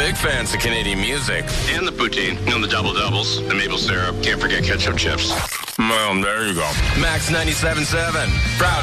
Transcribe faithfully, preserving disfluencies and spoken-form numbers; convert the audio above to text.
big fans of Canadian music. And the poutine, and the double doubles, the maple syrup. Can't forget ketchup chips. Well, there you go. Max ninety-seven point seven. Proud